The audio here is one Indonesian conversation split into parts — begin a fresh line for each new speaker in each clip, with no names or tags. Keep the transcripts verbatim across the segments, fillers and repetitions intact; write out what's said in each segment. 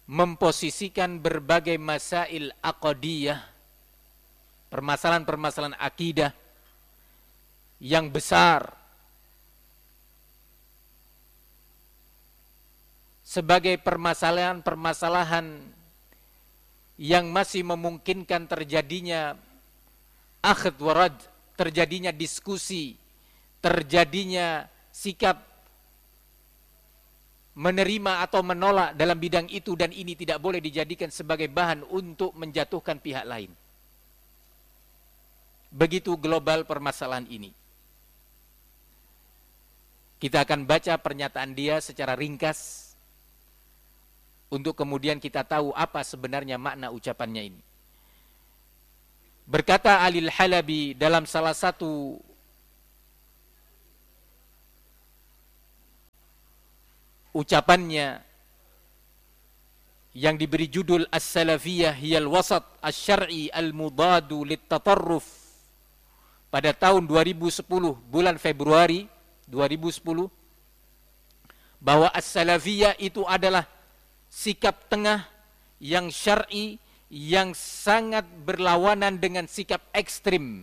memposisikan berbagai masail aqdiyah, permasalahan-permasalahan akidah yang besar sebagai permasalahan-permasalahan yang masih memungkinkan terjadinya akhd warad, terjadinya diskusi, terjadinya sikap menerima atau menolak dalam bidang itu, dan ini tidak boleh dijadikan sebagai bahan untuk menjatuhkan pihak lain. Begitu global permasalahan ini. Kita akan baca pernyataan dia secara ringkas untuk kemudian kita tahu apa sebenarnya makna ucapannya ini. Berkata Alil Halabi dalam salah satu ucapannya yang diberi judul As-Salafiyah Hiyal Wasat Asy-Syar'i Al-Mudadu Lit-Tatarruf, pada tahun dua ribu sepuluh, bulan Februari dua ribu sepuluh, bahwa As-Salafiyah itu adalah sikap tengah yang syar'i yang sangat berlawanan dengan sikap ekstrim.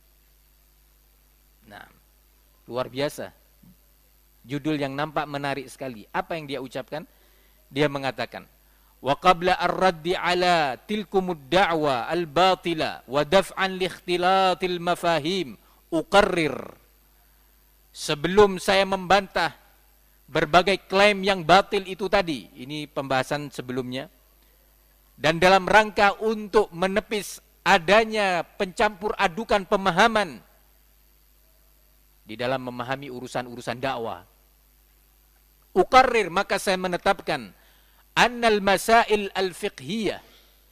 Nah, luar biasa. Judul yang nampak menarik sekali. Apa yang dia ucapkan? Dia mengatakan, wa qabla ar-raddi ala tilkumud da'wa al-batila wa daf'an li ikhtilatil mafahim uqarrir. Sebelum saya membantah berbagai klaim yang batil itu tadi, ini pembahasan sebelumnya, dan dalam rangka untuk menepis adanya pencampur adukan pemahaman di dalam memahami urusan-urusan dakwah, uqarrir, maka saya menetapkan annal masail al-fiqhiyah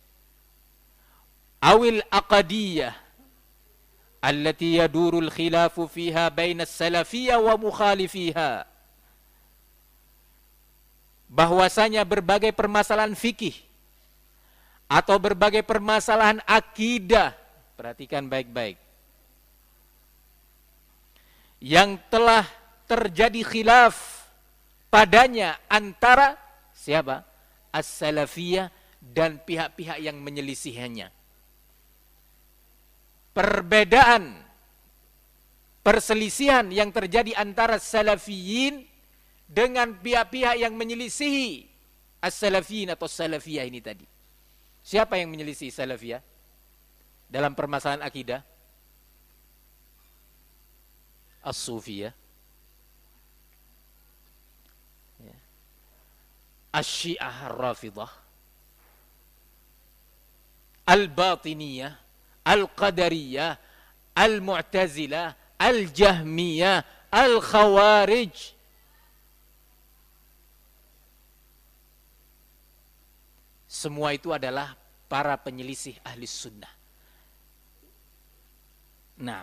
awil aqadiyah allati yadurul khilafu fiha baina salafiyah wa mukhalifiha, bahwasanya berbagai permasalahan fikih atau berbagai permasalahan akidah, perhatikan baik-baik, yang telah terjadi khilaf padanya antara siapa? As-Salafiyah dan pihak-pihak yang menyelisihannya. Perbedaan, perselisihan yang terjadi antara Salafiyin dengan pihak-pihak yang menyelisihi As-Salafiyin atau Salafiyah ini tadi. Siapa yang menyelisihi Salafiyah dalam permasalahan akidah? As-Sufiyah, ya. Asy-Syiah Ar-Rafidah, Al-Batiniyah, Al-Qadariyah, Al-Mu'tazilah, Al-Jahmiyah, Al-Khawarij. Semua itu adalah para penyelisih ahli sunnah. Nah,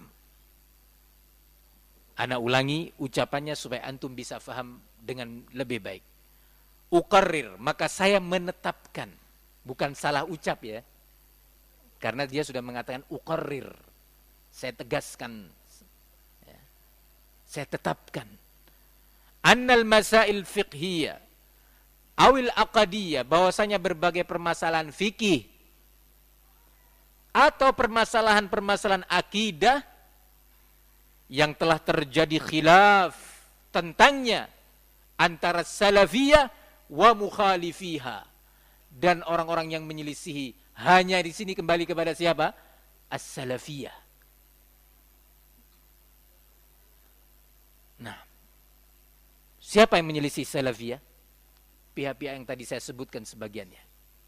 ana ulangi ucapannya supaya antum bisa faham dengan lebih baik. Uqarrir, maka saya menetapkan, bukan salah ucap ya, karena dia sudah mengatakan uqarrir, saya tegaskan, ya, saya tetapkan, annal masail fiqhiyah awil aqadiyah, bahwasanya berbagai permasalahan fikih atau permasalahan-permasalahan akidah yang telah terjadi khilaf tentangnya antara salafiyah wa mukhalifiha, dan orang-orang yang menyelisihi, hanya di sini kembali kepada siapa? As-Salafiyah. Nah, siapa yang menyelisih Salafiyah? Pihak-pihak yang tadi saya sebutkan sebagiannya.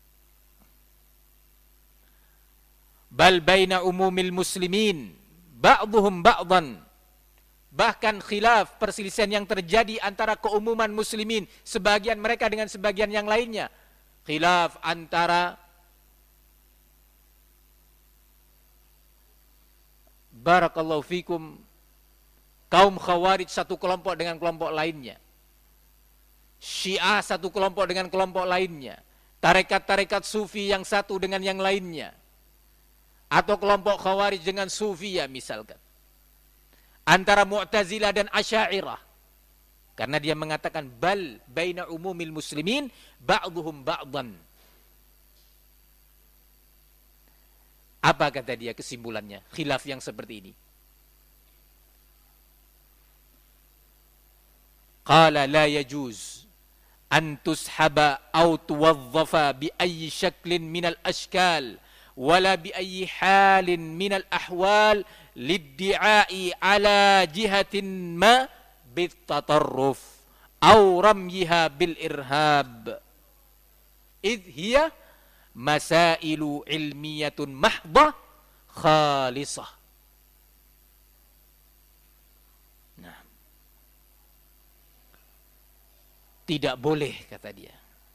Bal baina umumil muslimin ba'dhum ba'dhan, bahkan khilaf, perselisihan yang terjadi antara keumuman muslimin, sebagian mereka dengan sebagian yang lainnya. Khilaf antara barakallahu fikum kaum Khawarij satu kelompok dengan kelompok lainnya, Syiah satu kelompok dengan kelompok lainnya, tarekat-tarekat Sufi yang satu dengan yang lainnya, atau kelompok Khawarij dengan Sufiyah misalkan, antara Mu'tazilah dan Asy'ariyah, karena dia mengatakan bal baina umumil muslimin ba'dhum ba'dhan, Apa kata dia kesimpulannya? Khilaf yang seperti ini. Qala la yajuz an tushaba aw tuwadhafa bi ayyi shaklin minal ashkal wala bi ayyi halin minal ahwal liddi'ai ala jihatin ma bitatarruf aw ramyiha bil irhab idh hiya masailu ilmiyatun mahdhah khalisah. Nah, tidak boleh kata dia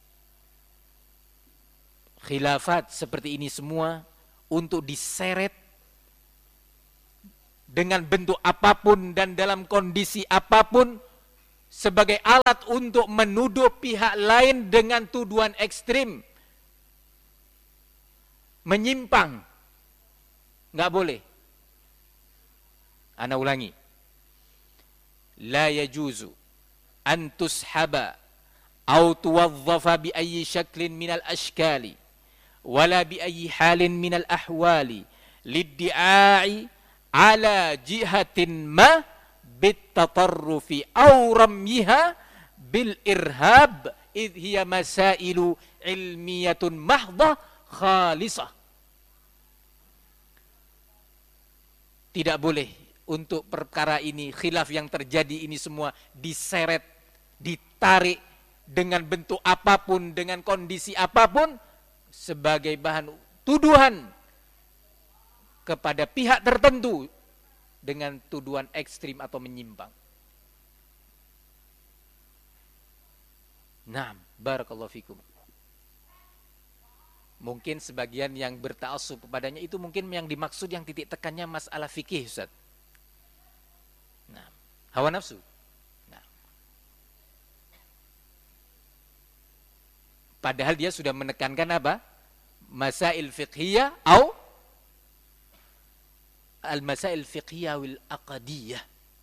khilafat seperti ini semua untuk diseret dengan bentuk apapun dan dalam kondisi apapun sebagai alat untuk menuduh pihak lain dengan tuduhan ekstrim, menyimpang. Enggak boleh. Ana ulangi. La yajuzu an tushaba aw tuwadhafa bi ayyi shaklin minal ashkali wala bi ayyi halin minal ahwali liddi'ai ala jihatin ma bitatarrufi aw ramyiha bil irhab idh hiya masailu ilmiyatun mahdhah khalisah. Tidak boleh untuk perkara ini, khilaf yang terjadi ini semua diseret, ditarik dengan bentuk apapun, dengan kondisi apapun sebagai bahan tuduhan kepada pihak tertentu dengan tuduhan ekstrim atau menyimpang. Naam, barakallahu fikum. Mungkin sebagian yang berta'assub kepadanya itu mungkin yang dimaksud yang titik tekannya masalah fikih, Ustaz. Nah, hawa nafsu. Nah. Padahal dia sudah menekankan apa? Masail fiqhiyah atau al-masail fiqhiyah wal aqdiyah.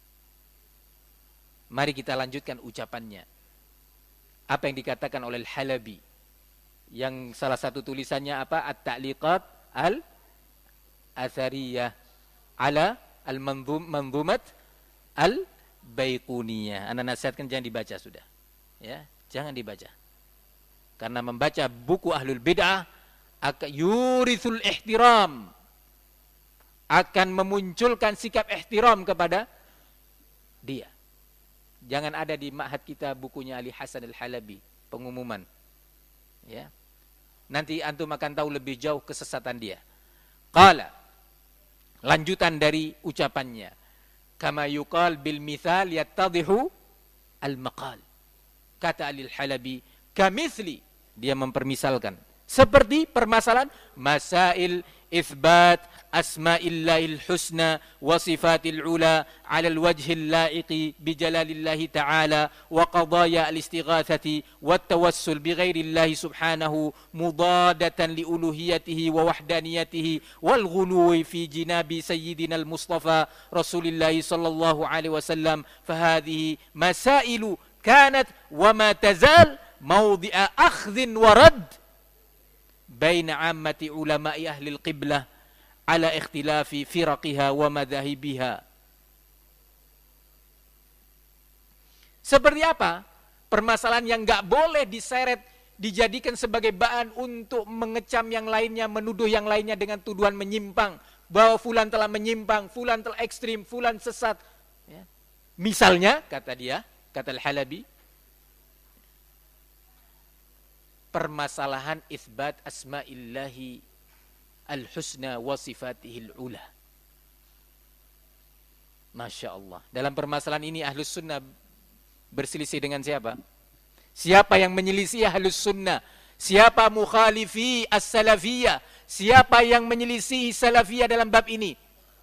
Mari kita lanjutkan ucapannya. Apa yang dikatakan oleh Al-Halabi? Yang salah satu tulisannya apa? At-Ta'liqat al-Athariyah ala al-Manzumat al-Baiquniyah. Anda nasihatkan jangan dibaca sudah. Ya, jangan dibaca. Karena membaca buku ahlul bid'ah akan yurithul ihtiram, akan memunculkan sikap ihtiram kepada dia. Jangan ada di ma'had kita bukunya Ali Hasan Al-Halabi, pengumuman. Ya. Nanti antum akan tahu lebih jauh kesesatan dia. Qala, lanjutan dari ucapannya, kama yuqal bil mithal yattadhihu al maqal. Kata Al-Halabi, kamithli, dia mempermisalkan seperti permasalahan masail itsbat asma'illahil husna wa sifatil ula 'ala al-wajhil la'iqi bi jalalillahi ta'ala wa qadaya al-istighatsati wat tawassul bi ghairillahi subhanahu mudadatan li uluhiyatihi wa wahdaniyatihi wal ghuluwi fi jinabi sayyidina al-mustafa rasulillahi sallallahu alaihi wasallam fa hadhihi masailu kanat wa ma tazal mawdi'a akhdhin wa radd baina 'ammati ulama'i ahli al-qiblah ala ikhtilafi firaqiha wa madhahibiha. Seperti apa? Permasalahan yang enggak boleh diseret, dijadikan sebagai bahan untuk mengecam yang lainnya, menuduh yang lainnya dengan tuduhan menyimpang, bahwa fulan telah menyimpang, fulan telah ekstrim, fulan sesat. Ya. Misalnya, kata dia, kata Al-Halabi, permasalahan itsbat asma'illahi al-husna wa sifatihil ula. Masya Allah. Dalam permasalahan ini Ahlus Sunnah berselisih dengan siapa? Siapa yang menyelisih Ahlus Sunnah? Siapa mukhalifi as-salafiyah? Siapa yang menyelisih salafiyah dalam bab ini?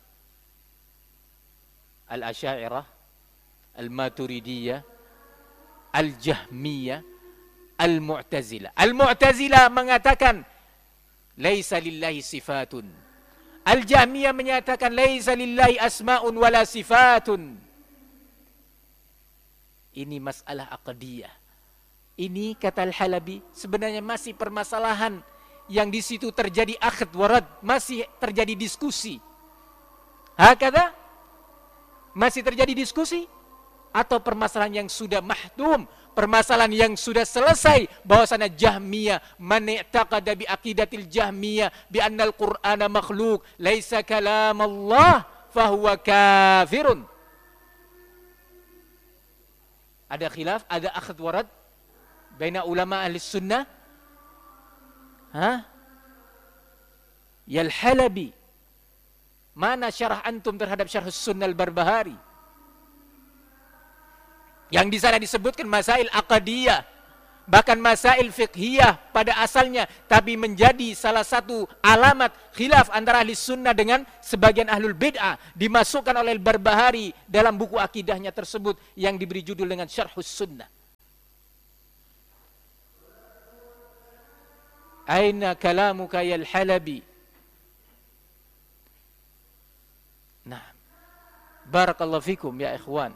Al-Asy'ariyah, Al-Maturidiyah, Al-Jahmiyah, Al-Mu'tazilah. Al-Mu'tazilah mengatakan laisa lillahi sifatun. Al-Jahmiyah menyatakan laisa lillahi asma'un wala sifatun. Ini masalah aqdiyah. Ini kata Al-Halabi sebenarnya masih permasalahan yang di situ terjadi akhd warad, masih terjadi diskusi. Hakada, masih terjadi diskusi, atau permasalahan yang sudah mahdum, permasalahan yang sudah selesai, bahwasanya Jahmiyah, man i'taqada bi aqidatil Jahmiyah bi anna al-Qur'ana makhluq laisa kalam Allah fahuwa kafirun. Ada khilaf, ada akhd warad baina ulama ahli sunnah. Ha? Yal Halabi, mana syarah antum terhadap syarh sunnah al-Barbahari? Yang di sana disebutkan masail aqadiyah, bahkan masail fiqhiyah pada asalnya, tapi menjadi salah satu alamat khilaf antara ahli sunnah dengan sebagian ahlul bid'ah, dimasukkan oleh al-Barbahari dalam buku akidahnya tersebut yang diberi judul dengan Syarhus Sunnah. Aina kalamuka ya al-Halabi? Nah, barakallahu fikum ya ikhwan.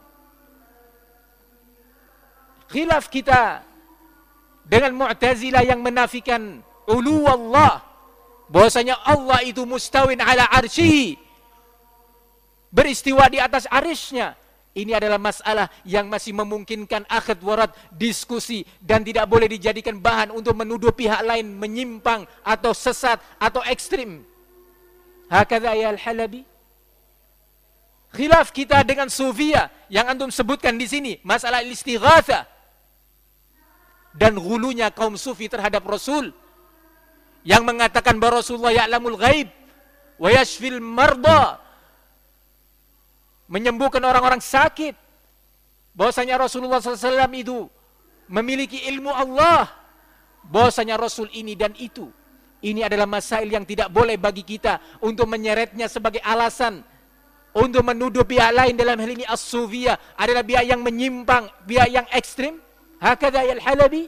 Khilaf kita dengan Mu'tazilah yang menafikan ulu Allah, bahwasanya Allah itu mustawin ala arsyihi, beristiwa di atas arsy-Nya. Ini adalah masalah yang masih memungkinkan akhd warad, diskusi, dan tidak boleh dijadikan bahan untuk menuduh pihak lain menyimpang atau sesat atau ekstrim. Hakadha ya al-Halabi. Khilaf kita dengan Sufiyah yang antum sebutkan di sini, masalah istighatsah dan ghulunya kaum Sufi terhadap Rasul yang mengatakan bahwa Rasulullah ya'lamul ghaib wa yashfil marda, menyembuhkan orang-orang sakit, bahwasanya Rasulullah sallallahu alaihi wasallam itu memiliki ilmu Allah, bahwasanya Rasul ini dan itu. Ini adalah masail yang tidak boleh bagi kita untuk menyeretnya sebagai alasan untuk menuduh pihak lain, dalam hal ini as-Sufiyah adalah pihak yang menyimpang, pihak yang ekstrim. Hakadha ya al-Halabi.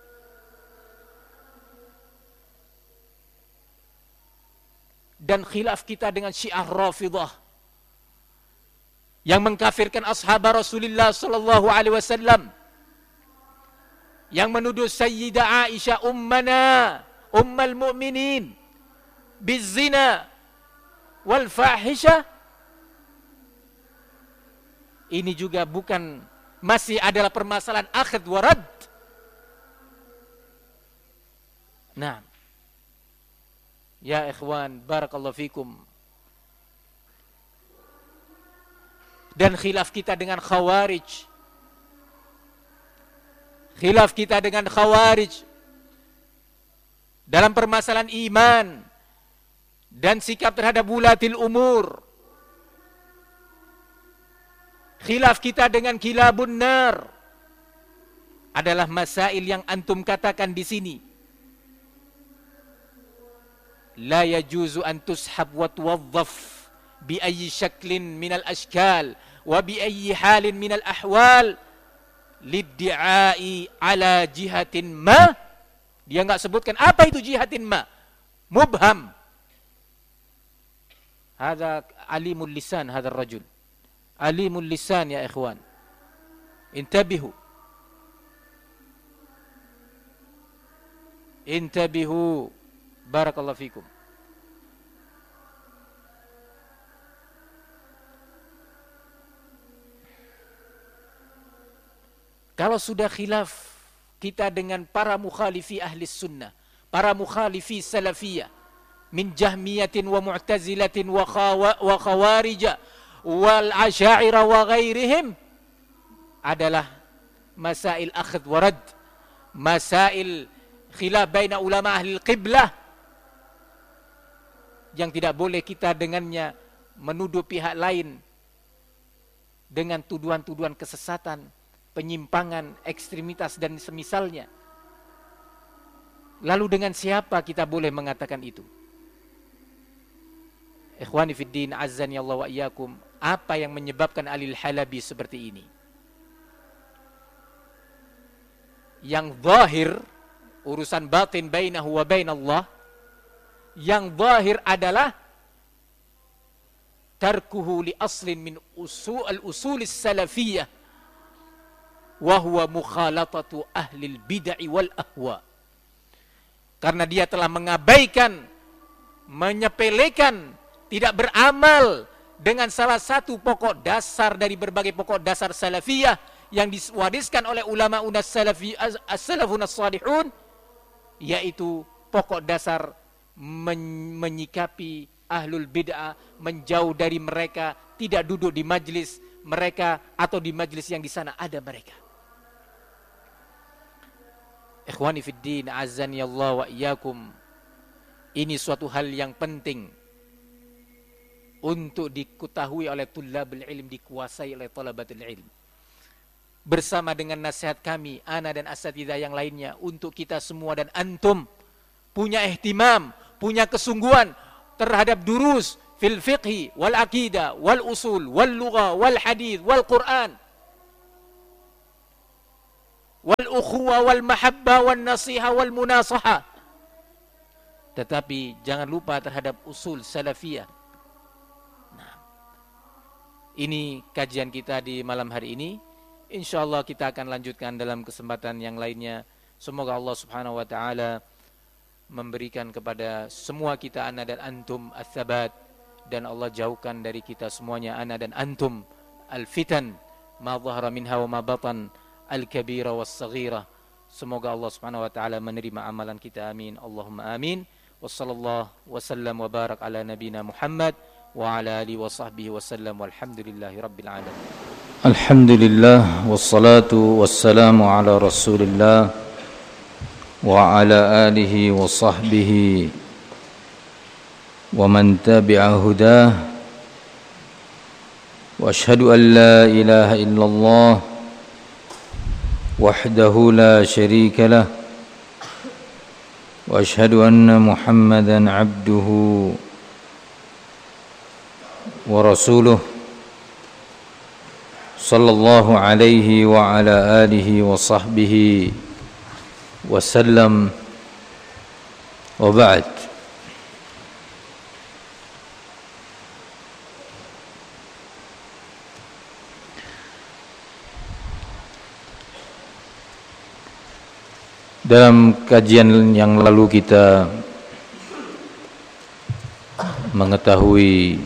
Dan khilaf kita dengan Syiah Rafidah yang mengkafirkan ashab Rasulullah sallallahu alaihi wasallam, yang menuduh Sayyidah Aisyah ummana ummul mu'minin bizina wal fahisha. Ini juga bukan, masih adalah permasalahan akhd warad. Nah, ya ikhwan, barakallahu fikum. Dan khilaf kita dengan Khawarij, khilaf kita dengan Khawarij dalam permasalahan iman dan sikap terhadap wulatil umur. Khilaf kita dengan kilabun nar adalah masail yang antum katakan di sini. La yajuzu an tushab wa tuwazzaf bi ayyi syaklin minal ashkal wa bi ayyi halin minal ahwal liddi'ai ala jihatin ma. Dia enggak sebutkan apa itu jihatin ma. Mubham. Hadza alimul lisan hadzal rajul. Alimul lisan ya ikhwan. Intabihu. Intabihu. Barakallahu fikum. Kalau sudah khilaf kita dengan para mukhalifi ahli sunnah, para mukhalifi salafiyah, min jahmiyatin wa mu'tazilatin wa, khawa, wa khawarija wal asyairah wa ghairihim, adalah masail akhd warad, masail khilaf baina ulama ahli qiblah, yang tidak boleh kita dengannya menuduh pihak lain dengan tuduhan-tuduhan kesesatan, penyimpangan, ekstremitas dan semisalnya. Lalu dengan siapa kita boleh mengatakan itu? Ikhwani fid din, azzani Allah wa iyyakum, apa yang menyebabkan Alil Halabi seperti ini? Yang zahir, urusan batin bainahu wa bain Allah, yang zahir adalah tarkuhu li aslin min usul al-usulis salafiyah wa huwa mukhalatatu ahli al-bid'ah wal ahwa. karena dia telah mengabaikan, menyepelekan, tidak beramal dengan salah satu pokok dasar dari berbagai pokok dasar salafiyah yang diwariskan oleh ulama unas salafi as-salafun as-salihun, yaitu pokok dasar men- menyikapi ahlul bid'ah, menjauh dari mereka, tidak duduk di majlis mereka atau di majlis yang di sana ada mereka. Ikhwani fid din, azani Allah wa iyyakum. Ini suatu hal yang penting untuk diketahui oleh tullabul ilm, dikuasai oleh talabatul ilm. Bersama dengan nasihat kami, ana dan asatidzah yang lainnya, untuk kita semua dan antum punya ihtimam, punya kesungguhan terhadap durus fil fiqhi wal aqidah wal usul wal lugha wal hadith wal Quran wal ukhuwah wal mahabbah wal nasiha wal munasaha. Tetapi jangan lupa terhadap usul salafiyah. Nah, ini kajian kita di malam hari ini. Insyaallah kita akan lanjutkan dalam kesempatan yang lainnya. Semoga Allah Subhanahu wa taala memberikan kepada semua kita, ana dan antum, ats-tsabat, dan Allah jauhkan dari kita semuanya, ana dan antum, al-fitan ma dhahara minha wa ma batan, al-kabira was-saghira. Semoga Allah Subhanahu wa taala menerima amalan kita, amin. Allahumma amin. Wassallallahu wasallam wa barak ala nabina Muhammad wa ala alihi wa sahbihi wasallam, walhamdulillahi rabbil alamin.
Alhamdulillah wassalatu wassalamu ala Rasulillah wa ala alihi wa sahbihi wa man tabi'a hudah, wa ashhadu an la ilaha illallah wahdahu la syarika lah, wa ashhadu anna Muhammadan abduhu wa rasuluh sallallahu alaihi wa ala alihi wa sahbihi wasallam, wa ba'd. Dalam kajian yang lalu kita mengetahui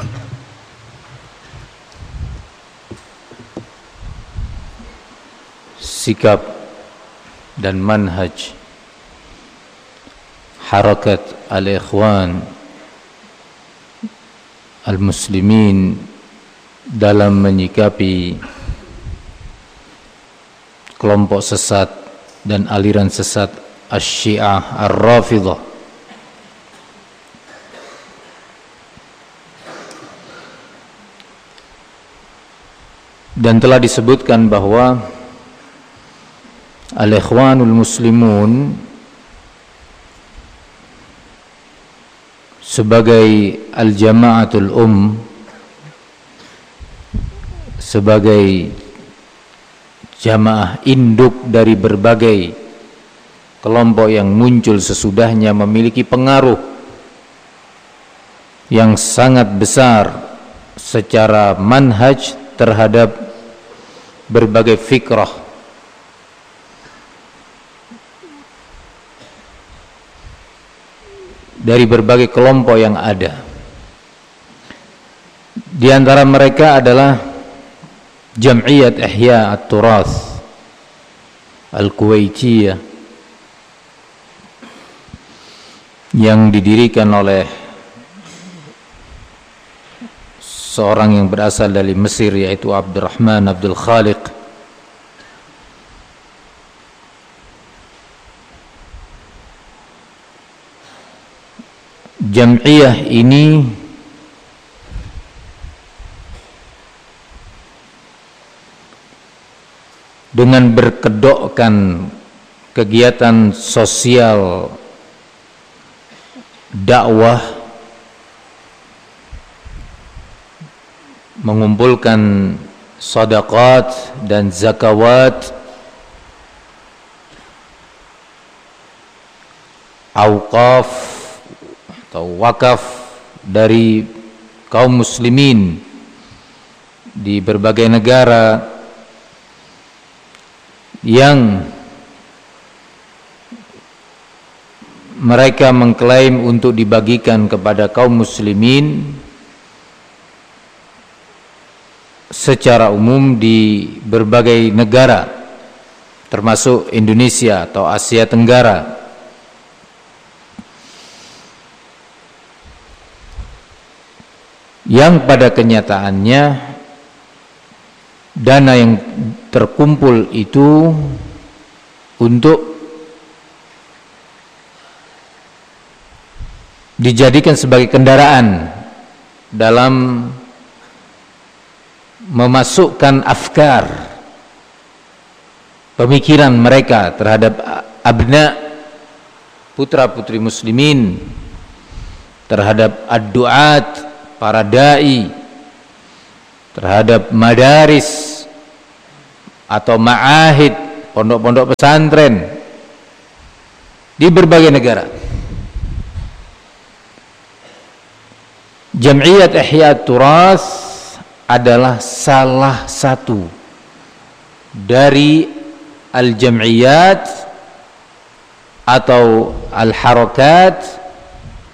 sikap dan manhaj harakat al-ikhwan al-muslimin dalam menyikapi kelompok sesat dan aliran sesat asy-Syiah ar-Rafidhah. Dan telah disebutkan bahwa al-ikhwanul muslimun sebagai al-jama'atul um, sebagai jamaah induk dari berbagai kelompok yang muncul sesudahnya, memiliki pengaruh yang sangat besar secara manhaj terhadap berbagai fikrah dari berbagai kelompok yang ada. Di antara mereka adalah Jam'iyat Ihya At-Turath Al-Kuwaitiyah yang didirikan oleh seorang yang berasal dari Mesir, yaitu Abdurrahman Abdul Khaliq. Jam'iyah ini dengan berkedokkan kegiatan sosial dakwah, mengumpulkan sedekah dan zakawat, auqaf atau wakaf dari kaum muslimin di berbagai negara yang mereka mengklaim untuk dibagikan kepada kaum muslimin secara umum di berbagai negara termasuk Indonesia atau Asia Tenggara. Yang pada kenyataannya dana yang terkumpul itu untuk dijadikan sebagai kendaraan dalam memasukkan afkar, pemikiran mereka terhadap abna, putra-putri muslimin, terhadap ad-du'at, para da'i, terhadap madaris atau ma'ahid, pondok-pondok pesantren di berbagai negara. Jam'iyat Ihya Turas adalah salah satu dari al-jam'iyat atau al-harakat